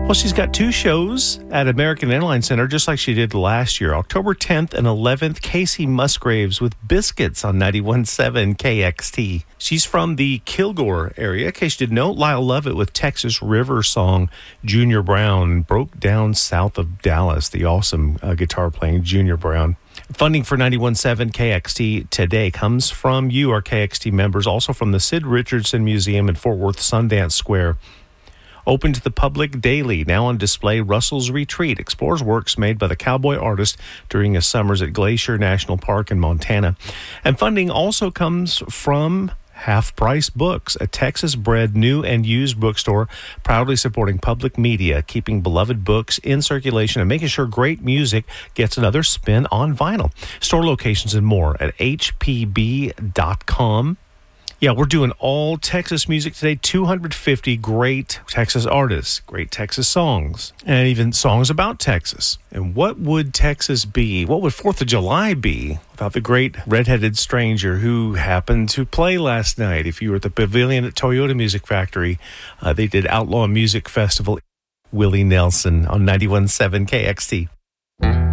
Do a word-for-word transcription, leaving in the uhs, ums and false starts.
Well, she's got two shows at American Airlines Center, just like she did last year. October tenth and eleventh, Casey Musgraves with Biscuits on ninety-one point seven K X T. She's from the Kilgore area. In case you didn't know, Lyle Lovett with Texas River song Junior Brown broke down south of Dallas. The awesome uh, guitar playing Junior Brown. Funding for ninety-one point seven K X T today comes from you, our K X T members, also from the Sid Richardson Museum in Fort Worth Sundance Square. Open to the public daily. Now on display, Russell's Retreat explores works made by the cowboy artist during his summers at Glacier National Park in Montana. And funding also comes from Half Price Books, a Texas-bred new and used bookstore proudly supporting public media, keeping beloved books in circulation and making sure great music gets another spin on vinyl. Store locations and more at H P B dot com. Yeah, we're doing all Texas music today. two hundred fifty great Texas artists, great Texas songs, and even songs about Texas. And what would Texas be? What would fourth of July be without the great redheaded stranger who happened to play last night? If you were at the Pavilion at Toyota Music Factory, uh, they did Outlaw Music Festival. Willie Nelson on ninety-one point seven K X T.